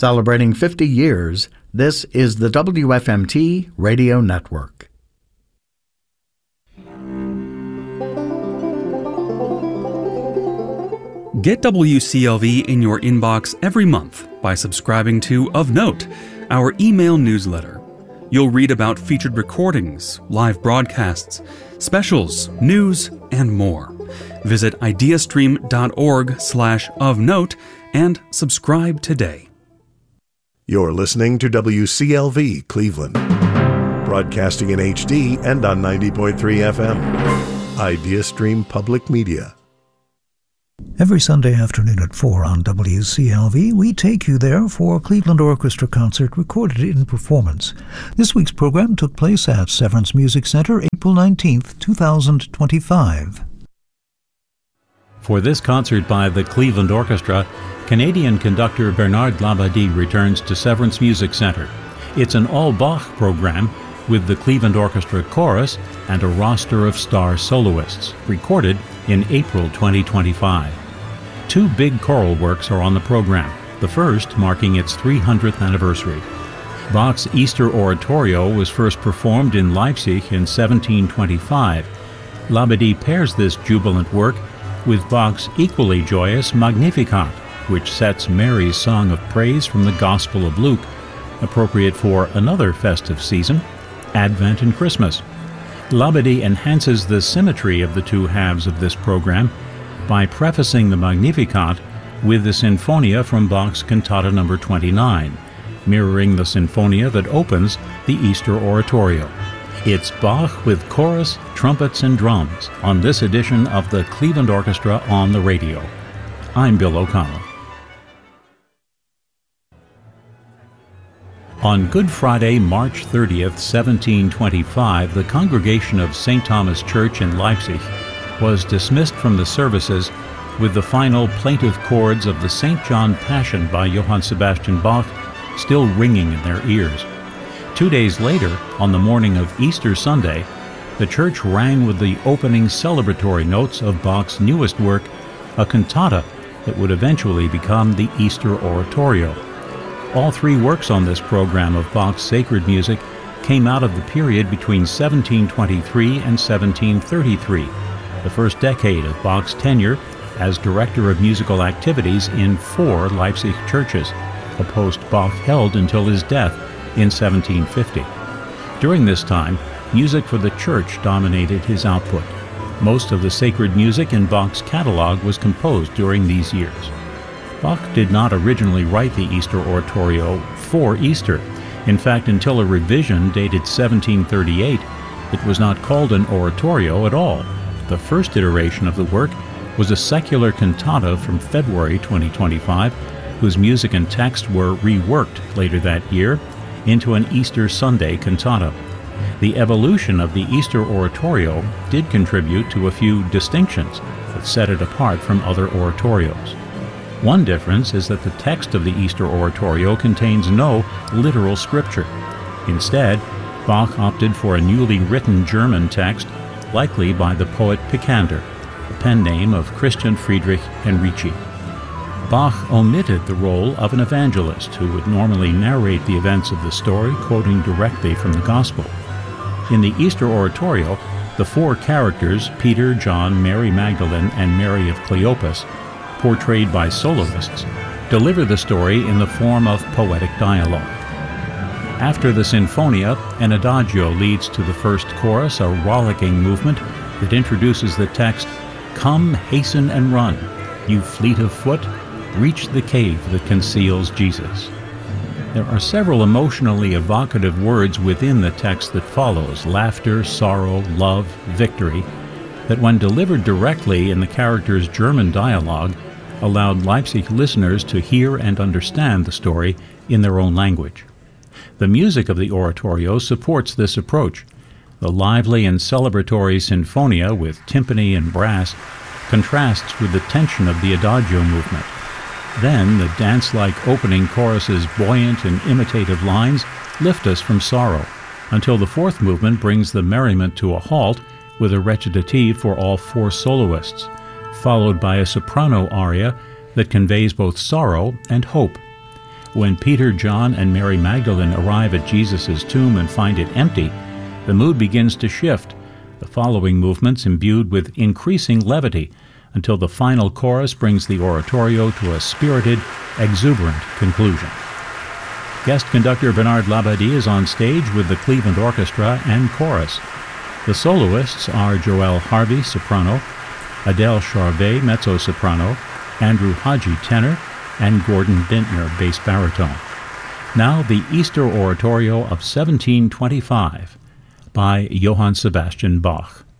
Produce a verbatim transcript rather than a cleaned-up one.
Celebrating fifty years, this is the W F M T Radio Network. Get W C L V in your inbox every month by subscribing to Of Note, our email newsletter. You'll read about featured recordings, live broadcasts, specials, news, and more. Visit ideastream.org slash of note and subscribe today. You're listening to W C L V Cleveland, broadcasting in H D and on ninety point three F M. IdeaStream Public Media. Every Sunday afternoon at four on W C L V, we take you there for a Cleveland Orchestra concert recorded in performance. This week's program took place at Severance Music Center, April nineteenth, twenty twenty-five. For this concert by the Cleveland Orchestra, Canadian conductor Bernard Labadie returns to Severance Music Center. It's an all-Bach program with the Cleveland Orchestra Chorus and a roster of star soloists, recorded in April twenty twenty-five. Two big choral works are on the program, the first marking its three hundredth anniversary. Bach's Easter Oratorio was first performed in Leipzig in seventeen twenty-five. Labadie pairs this jubilant work with Bach's equally joyous Magnificat, which sets Mary's song of praise from the Gospel of Luke, appropriate for another festive season, Advent and Christmas. Labadie enhances the symmetry of the two halves of this program by prefacing the Magnificat with the Sinfonia from Bach's Cantata number twenty-nine, mirroring the Sinfonia that opens the Easter Oratorio. It's Bach with chorus, trumpets, and drums on this edition of the Cleveland Orchestra on the Radio. I'm Bill O'Connell. On Good Friday, March thirtieth, seventeen twenty-five, the congregation of Saint Thomas Church in Leipzig was dismissed from the services with the final plaintive chords of the Saint John Passion by Johann Sebastian Bach still ringing in their ears. Two days later, on the morning of Easter Sunday, the church rang with the opening celebratory notes of Bach's newest work, a cantata that would eventually become the Easter Oratorio. All three works on this program of Bach's sacred music came out of the period between seventeen twenty-three and seventeen thirty-three, the first decade of Bach's tenure as director of musical activities in four Leipzig churches, a post Bach held until his death in seventeen fifty. During this time, music for the church dominated his output. Most of the sacred music in Bach's catalog was composed during these years. Bach did not originally write the Easter Oratorio for Easter. In fact, until a revision dated seventeen thirty-eight, it was not called an oratorio at all. The first iteration of the work was a secular cantata from February twenty twenty-five, whose music and text were reworked later that year into an Easter Sunday cantata. The evolution of the Easter Oratorio did contribute to a few distinctions that set it apart from other oratorios. One difference is that the text of the Easter Oratorio contains no literal scripture. Instead, Bach opted for a newly written German text, likely by the poet Picander, the pen name of Christian Friedrich Henrici. Bach omitted the role of an evangelist who would normally narrate the events of the story, quoting directly from the Gospel. In the Easter Oratorio, the four characters, Peter, John, Mary Magdalene, and Mary of Cleopas, portrayed by soloists, deliver the story in the form of poetic dialogue. After the Sinfonia, an adagio leads to the first chorus, a rollicking movement that introduces the text, "Come, hasten and run, you fleet of foot, reach the cave that conceals Jesus." There are several emotionally evocative words within the text that follows, laughter, sorrow, love, victory, that when delivered directly in the characters' German dialogue, allowed Leipzig listeners to hear and understand the story in their own language. The music of the oratorio supports this approach. The lively and celebratory sinfonia with timpani and brass contrasts with the tension of the adagio movement. Then the dance-like opening chorus's buoyant and imitative lines lift us from sorrow, until the fourth movement brings the merriment to a halt with a recitative for all four soloists, followed by a soprano aria that conveys both sorrow and hope. When Peter, John, and Mary Magdalene arrive at Jesus' tomb and find it empty, the mood begins to shift, the following movements imbued with increasing levity, until the final chorus brings the oratorio to a spirited, exuberant conclusion. Guest conductor Bernard Labadie is on stage with the Cleveland Orchestra and chorus. The soloists are Joelle Harvey, soprano, Adele Charvet, mezzo-soprano, Andrew Haji, tenor, and Gordon Bintner, bass baritone. Now the Easter Oratorio of seventeen twenty-five by Johann Sebastian Bach.